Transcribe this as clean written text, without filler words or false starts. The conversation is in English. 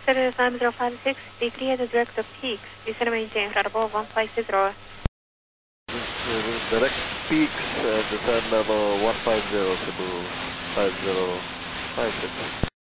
Service 9056, degree the direct of peaks, descend maintain incredible 150. Direct peaks, descend level 150, Cebu 5056.